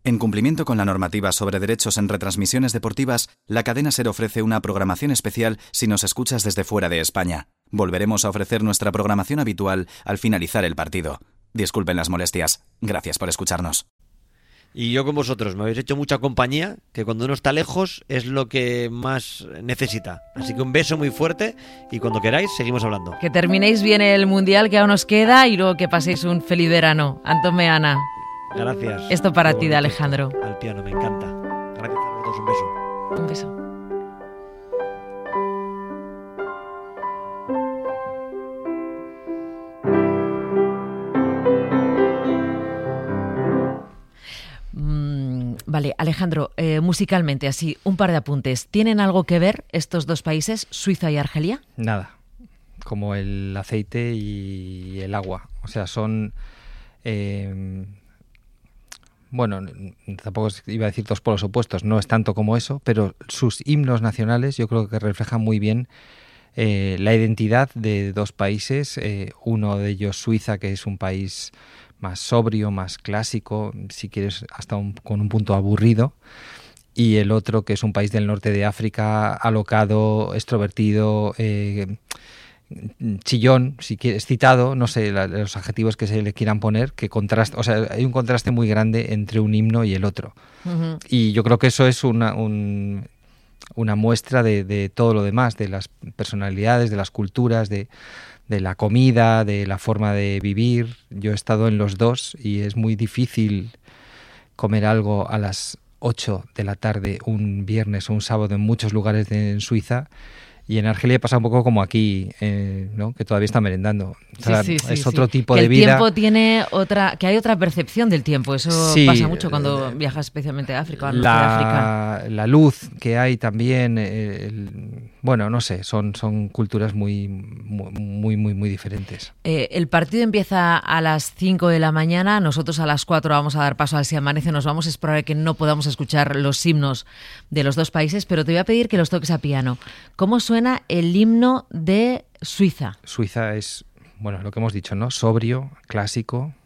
En cumplimiento con la normativa sobre derechos en retransmisiones deportivas, la cadena SER ofrece una programación especial si nos escuchas desde fuera de España. Volveremos a ofrecer nuestra programación habitual al finalizar el partido. Disculpen las molestias. Gracias por escucharnos. Y yo con vosotros, me habéis hecho mucha compañía, que cuando uno está lejos es lo que más necesita. Así que un beso muy fuerte y cuando queráis seguimos hablando. Que terminéis bien el Mundial que aún os queda y luego que paséis un feliz verano. Antón Meana. Gracias. Esto para ti de Alejandro. Al piano, me encanta. Gracias a los dos, un beso. Un beso. Vale, Alejandro, musicalmente, así, un par de apuntes. ¿Tienen algo que ver estos dos países, Suiza y Argelia? Nada, como el aceite y el agua. O sea, son... bueno, tampoco iba a decir dos polos opuestos, no es tanto como eso, pero sus himnos nacionales yo creo que reflejan muy bien la identidad de dos países. Uno de ellos Suiza, que es un país más sobrio, más clásico, si quieres hasta con un punto aburrido, y el otro que es un país del norte de África, alocado, extrovertido, chillón, si quieres, citado, no sé, los adjetivos que se le quieran poner, que contrasta, o sea, hay un contraste muy grande entre un himno y el otro. Uh-huh. Y yo creo que eso es una muestra de todo lo demás, de las personalidades, de las culturas, de la comida, de la forma de vivir. Yo he estado en los dos y es muy difícil comer algo a las 8 de la tarde un viernes o un sábado en muchos lugares en Suiza. Y en Argelia pasa un poco como aquí, ¿no? Que todavía está merendando. O sea, es otro tipo de vida. El tiempo tiene otra, que hay otra percepción del tiempo. Eso pasa mucho cuando viajas especialmente a África. La luz que hay también, bueno, no sé, son culturas muy diferentes. El partido empieza a las 5 de la mañana. Nosotros a las 4 vamos a dar paso al Si Amanece. Nos vamos. Es probable que no podamos escuchar los himnos de los dos países, pero te voy a pedir que los toques a piano. ¿Cómo suena el himno de Suiza? Suiza es, bueno, lo que hemos dicho, ¿no? Sobrio, clásico,